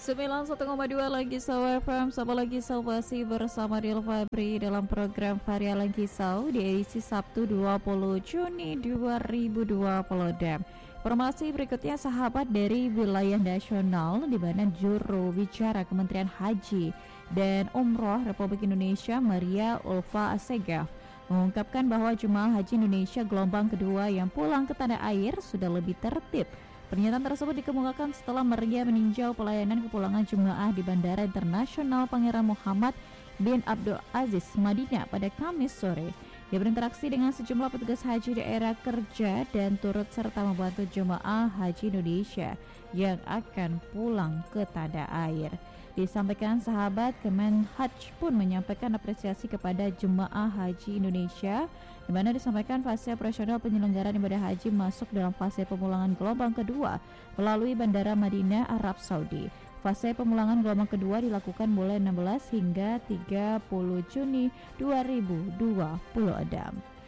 91,2 lagi Kisau FM. Sama lagi Salvasi bersama Dil Fabri dalam program Varialan Kisau di edisi Sabtu 20 Juni 2020. Informasi berikutnya sahabat dari wilayah nasional, di mana juru bicara Kementerian Haji dan Umroh Republik Indonesia Maria Ulfa Assegaf mengungkapkan bahwa jemaah haji Indonesia gelombang kedua yang pulang ke tanah air sudah lebih tertib. Pernyataan tersebut dikemukakan setelah Maria meninjau pelayanan kepulangan jemaah di Bandara Internasional Pangeran Muhammad bin Abdul Aziz, Madinah pada Kamis sore. Dia berinteraksi dengan sejumlah petugas haji daerah kerja dan turut serta membantu jemaah haji Indonesia yang akan pulang ke tanah air. Disampaikan sahabat, Kemenhaj pun menyampaikan apresiasi kepada jemaah haji Indonesia, di mana disampaikan fase operasional penyelenggaraan ibadah haji masuk dalam fase pemulangan gelombang kedua melalui Bandara Madinah, Arab Saudi. Fase pemulangan gelombang kedua dilakukan mulai 16 hingga 30 Juni 2020.